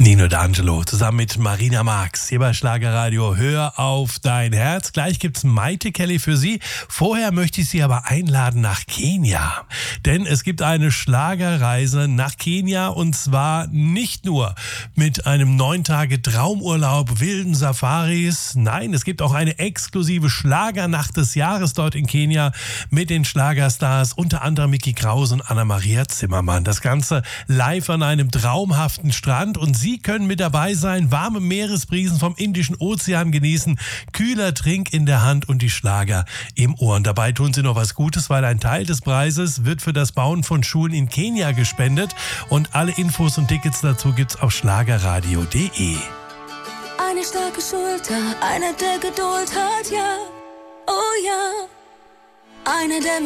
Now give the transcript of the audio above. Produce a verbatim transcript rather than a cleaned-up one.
Nino D'Angelo zusammen mit Marina Marx hier bei Schlagerradio. Hör auf dein Herz. Gleich gibt's Maite Kelly für Sie. Vorher möchte ich Sie aber einladen nach Kenia. Denn es gibt eine Schlagerreise nach Kenia und zwar nicht nur mit einem neun Tage Traumurlaub, wilden Safaris. Nein, es gibt auch eine exklusive Schlagernacht des Jahres dort in Kenia mit den Schlagerstars, unter anderem Micky Krause und Anna-Maria Zimmermann. Das Ganze live an einem traumhaften Strand und Sie können mit dabei sein, warme Meeresbrisen vom Indischen Ozean genießen, kühler Trink in der Hand und die Schlager im Ohr. Und dabei tun Sie noch was Gutes, weil ein Teil des Preises wird für das Bauen von Schulen in Kenia gespendet. Und alle Infos und Tickets dazu gibt's auf schlagerradio punkt de. Eine starke Schulter, einer, der Geduld hat, ja, oh ja, einer, der